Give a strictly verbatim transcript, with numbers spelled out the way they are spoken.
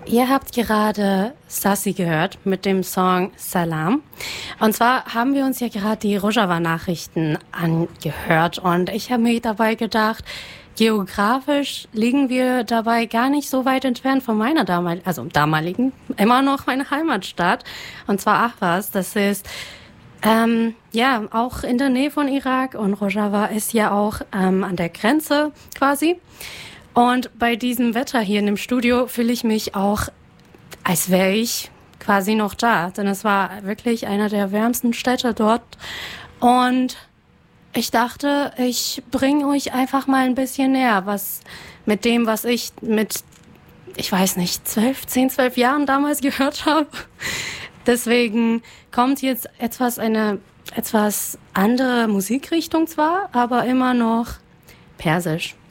Ihr habt gerade Sassi gehört mit dem Song Salam. Und zwar haben wir uns ja gerade die Rojava-Nachrichten angehört und ich habe mir dabei gedacht, geografisch liegen wir dabei gar nicht so weit entfernt von meiner damaligen, also damaligen, immer noch meine Heimatstadt, und zwar Ahvaz. Das ist ähm, ja auch in der Nähe von Irak und Rojava ist ja auch ähm, an der Grenze quasi. Und bei diesem Wetter hier in dem Studio fühle ich mich auch, als wäre ich quasi noch da. Denn es war wirklich einer der wärmsten Städte dort. Und ich dachte, ich bringe euch einfach mal ein bisschen näher, was mit dem, was ich mit, ich weiß nicht, zwölf, zehn, zwölf Jahren damals gehört habe. Deswegen kommt jetzt etwas, eine etwas andere Musikrichtung zwar, aber immer noch Persisch.